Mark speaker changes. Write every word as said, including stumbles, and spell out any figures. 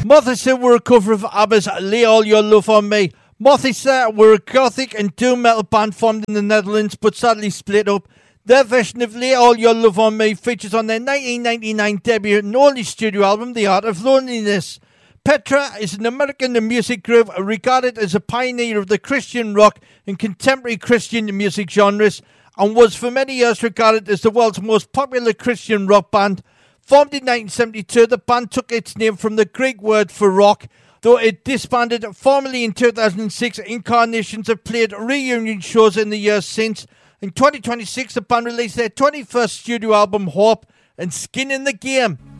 Speaker 1: Mothisa were a cover of ABBA's Lay All Your Love On Me. Mothisa were a gothic and doom metal band formed in the Netherlands but sadly split up. Their version of Lay All Your Love On Me features on their nineteen ninety-nine debut and only studio album, The Art of Loneliness. Petra is an American music group regarded as a pioneer of the Christian rock and contemporary Christian music genres, and was for many years regarded as the world's most popular Christian rock band. Formed in nineteen seventy-two, the band took its name from the Greek word for rock, though it disbanded formally in two thousand six. Incarnations have played reunion shows in the years since. In twenty twenty-six, the band released their twenty-first studio album, Hope, and Skin in the Game.